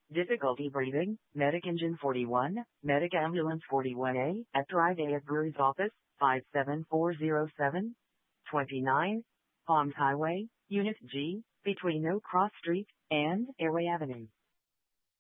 Difficulty breathing, Medic Engine 41, Medic Ambulance 41A, at Drive A at Brewery's office, 57407, 29, Palms Highway, Unit G, between No Cross Street and Airway Avenue.